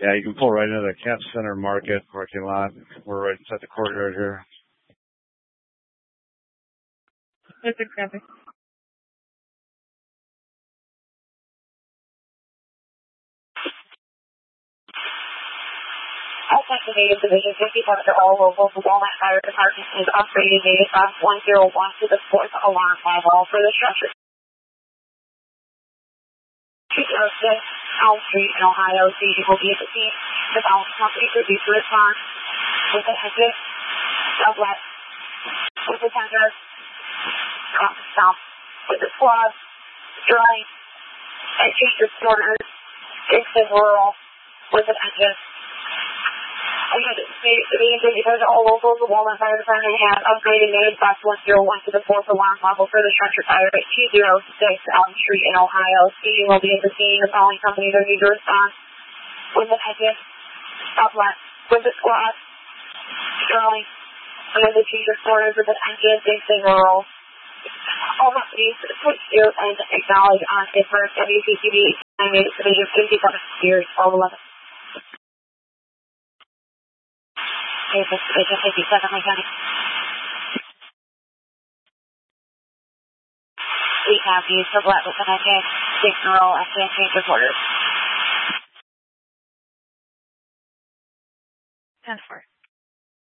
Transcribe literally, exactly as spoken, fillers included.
Yeah, you can pull right into the Camp Center Market parking lot. We're right inside the courtyard here. That's exactly. Activated Division fifty-one to all locals. The Walnut Fire Department is upgrading Data Class one oh one to the fourth alarm level for the structure. two oh six Elm Street in Ohio. C will be at the scene. The balance company to reduce the response with the exit southwest with the tender south with the squad drawing and change the starters into rural with the exit. We had the because all locals, the Walnut Fire Department has upgraded Data Class one oh one to the fourth alarm level for the structure fire at two oh six Elm Street in Ohio. C will be at the scene. The following companies are due to respond with the exit southwest with the squad drawing and with the change of starters with the exit into rural. All companies switch to and acknowledge on the first W C C B Division fifty-seven Series twelve eleven. Division fifty-seven, Lieutenant. We have used the black with an engine, six rural and change reporters. ten four.